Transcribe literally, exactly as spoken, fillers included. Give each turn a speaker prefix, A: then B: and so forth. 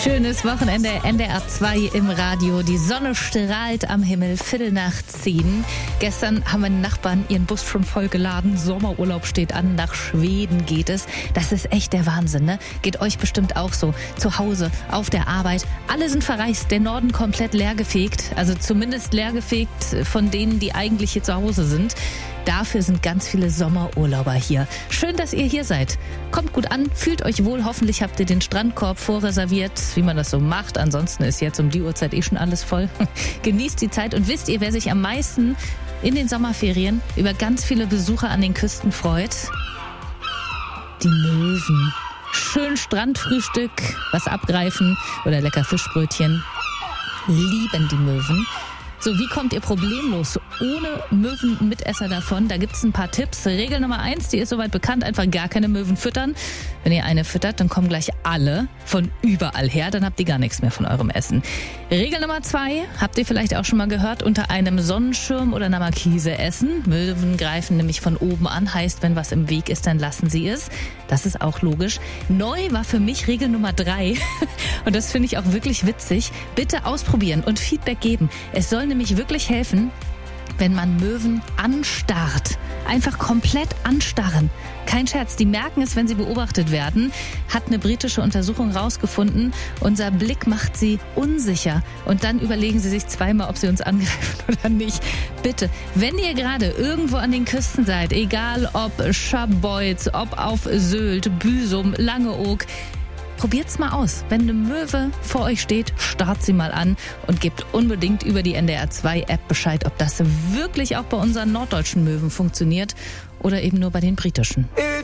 A: Schönes Wochenende, N D R zwei im Radio. Die Sonne strahlt am Himmel, Viertel nach zehn. Gestern haben meine Nachbarn ihren Bus schon voll geladen. Sommerurlaub steht an, nach Schweden geht es. Das ist echt der Wahnsinn, ne? Geht euch bestimmt auch so. Zu Hause, auf der Arbeit. Alle sind verreist, der Norden komplett leergefegt. Also zumindest leergefegt von denen, die eigentlich hier zu Hause sind. Dafür sind ganz viele Sommerurlauber hier. Schön, dass ihr hier seid. Kommt gut an, fühlt euch wohl. Hoffentlich habt ihr den Strandkorb vorreserviert, wie man das so macht. Ansonsten ist jetzt um die Uhrzeit eh schon alles voll. Genießt die Zeit und wisst ihr, wer sich am meisten in den Sommerferien über ganz viele Besucher an den Küsten freut? Die Möwen. Schön Strandfrühstück, was abgreifen oder lecker Fischbrötchen. Lieben die Möwen. So, wie kommt ihr problemlos ohne Möwenmitesser davon? Da gibt's ein paar Tipps. Regel Nummer eins, die ist soweit bekannt, einfach gar keine Möwen füttern. Wenn ihr eine füttert, dann kommen gleich alle von überall her, dann habt ihr gar nichts mehr von eurem Essen. Regel Nummer zwei, habt ihr vielleicht auch schon mal gehört, unter einem Sonnenschirm oder einer Markise essen. Möwen greifen nämlich von oben an, heißt, wenn was im Weg ist, dann lassen sie es. Das ist auch logisch. Neu war für mich Regel Nummer drei und das finde ich auch wirklich witzig. Bitte ausprobieren und Feedback geben. Es soll nämlich wirklich helfen, wenn man Möwen anstarrt. Einfach komplett anstarren. Kein Scherz, die merken es, wenn sie beobachtet werden. Hat eine britische Untersuchung rausgefunden. Unser Blick macht sie unsicher. Und dann überlegen sie sich zweimal, ob sie uns angreifen oder nicht. Bitte, wenn ihr gerade irgendwo an den Küsten seid, egal ob Scharbeutz, ob auf Sylt, Büsum, Langeoog, probiert's mal aus. Wenn eine Möwe vor euch steht, starrt sie mal an und gebt unbedingt über die N D R zwei App Bescheid, ob das wirklich auch bei unseren norddeutschen Möwen funktioniert oder eben nur bei den britischen.